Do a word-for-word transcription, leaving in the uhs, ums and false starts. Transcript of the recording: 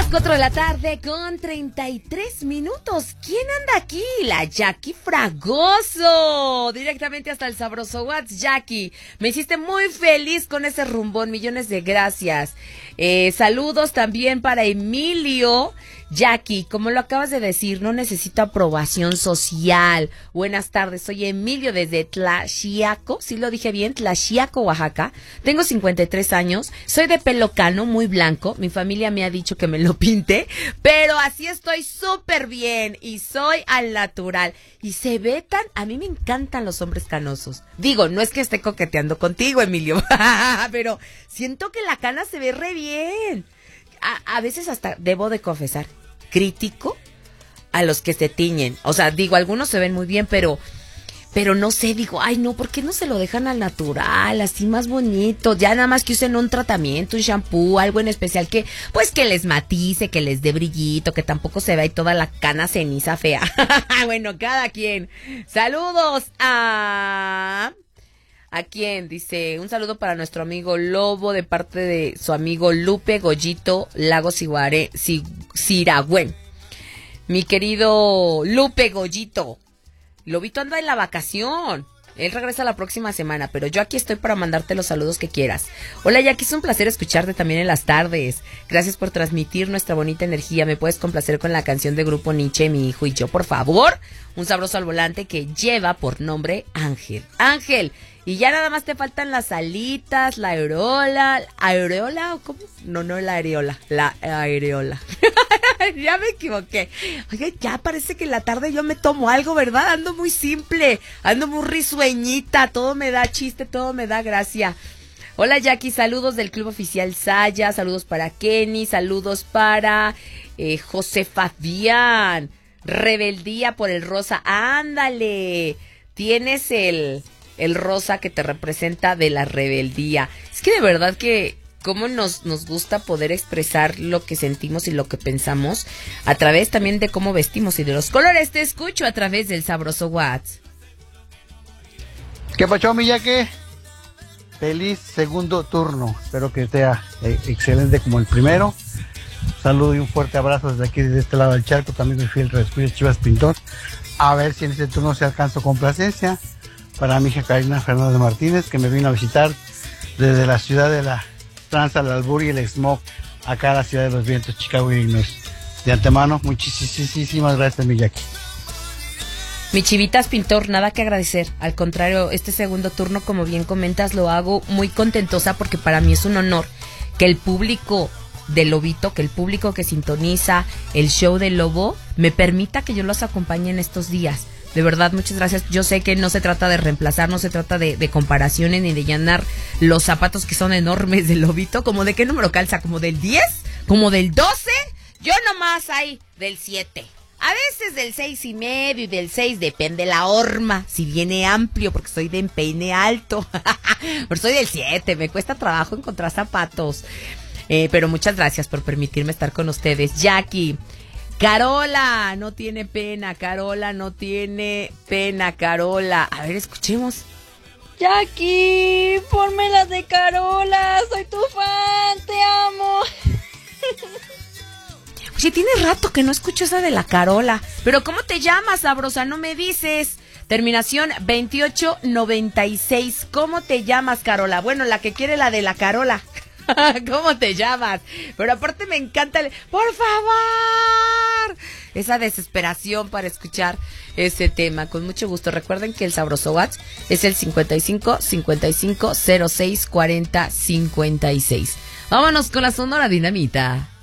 las cuatro de la tarde con treinta y tres minutos. ¿Quién anda aquí? La Jackie Fragoso. Directamente hasta el sabroso What's Jackie. Me hiciste muy feliz con ese rumbón. Millones de gracias. Eh, saludos también para Emilio. Jackie, como lo acabas de decir, no necesito aprobación social. Buenas tardes, soy Emilio desde Tlaxiaco, ¿sí lo dije bien? Tlaxiaco, Oaxaca. Tengo cincuenta y tres años, soy de pelo cano, muy blanco. Mi familia me ha dicho que me lo pinte, pero así estoy súper bien y soy al natural. Y se ve tan... A mí me encantan los hombres canosos. Digo, no es que esté coqueteando contigo, Emilio, pero siento que la cana se ve re bien. A, a veces hasta debo de confesar, crítico a los que se tiñen. O sea, digo, algunos se ven muy bien, pero pero no sé, digo, ay no, ¿por qué no se lo dejan al natural, así más bonito? Ya nada más que usen un tratamiento, un shampoo, algo en especial que, pues que les matice, que les dé brillito, que tampoco se vea ahí toda la cana ceniza fea. Bueno, cada quien. Saludos a... ¿A quién? Dice, un saludo para nuestro amigo Lobo de parte de su amigo Lupe Goyito Lagos Iguare, Siragüen. Mi querido Lupe Goyito, Lobito anda en la vacación. Él regresa la próxima semana, pero yo aquí estoy para mandarte los saludos que quieras. Hola Jackie, es un placer escucharte también en las tardes. Gracias por transmitir nuestra bonita energía. ¿Me puedes complacer con la canción de Grupo Nietzsche, Mi Hijo y Yo, por favor? Un sabroso al volante que lleva por nombre Ángel. Ángel, y ya nada más te faltan las alitas, la areola. ¿Areola o cómo? No, no la areola, la areola. Ya me equivoqué. Oye, ya parece que en la tarde yo me tomo algo, ¿verdad? Ando muy simple, ando muy risueñita, todo me da chiste, todo me da gracia. Hola Jackie, saludos del Club Oficial Saya, saludos para Kenny, saludos para eh, José Fabián. Rebeldía por el rosa, ándale, tienes el, el rosa que te representa de la rebeldía. Es que de verdad que cómo nos, nos gusta poder expresar lo que sentimos y lo que pensamos a través también de cómo vestimos y de los colores. Te escucho a través del sabroso What's. ¿Qué pacho, mi Jackie? Feliz segundo turno. Espero que sea eh, excelente como el primero. Saludo y un fuerte abrazo desde aquí, desde este lado del charco. También soy fiel reescucha Chivas Pintor. A ver si en este turno se alcanza complacencia para mi hija Karina Fernández Martínez, que me vino a visitar desde la ciudad de la Tranza, el Albur y el Smog, acá a la ciudad de los vientos, Chicago, Illinois. De antemano, muchísimas gracias, mi Jackie. Mi Chivitas Pintor, nada que agradecer. Al contrario, este segundo turno, como bien comentas, lo hago muy contentosa porque para mí es un honor que el público del Lobito, que el público que sintoniza el show del Lobo, me permita que yo los acompañe en estos días. De verdad, muchas gracias. Yo sé que no se trata de reemplazar, no se trata de, de comparaciones ni de llenar los zapatos que son enormes del Lobito. ¿Como de qué número calza? ¿Como del diez? ¿Como del doce? Yo nomás hay del siete. A veces del seis y medio y del seis, depende la horma. Si viene amplio, porque soy de empeine alto. Pero soy del siete, me cuesta trabajo encontrar zapatos. Eh, pero muchas gracias por permitirme estar con ustedes. Jackie, Carola, no tiene pena, Carola, no tiene pena, Carola. A ver, escuchemos. Jackie, ponme las de Carola, soy tu fan, te amo. Oye, tiene rato que no escucho esa de la Carola. Pero ¿cómo te llamas, sabrosa? No me dices. Terminación veintiocho noventa y seis. ¿Cómo te llamas, Carola? Bueno, la que quiere la de la Carola. ¿Cómo te llamas? Pero aparte me encanta el... ¡Por favor! Esa desesperación para escuchar ese tema. Con mucho gusto. Recuerden que el sabroso What's es el cincuenta y cinco cincuenta y cinco cero seis cuarenta cincuenta y seis. Vámonos con la Sonora Dinamita.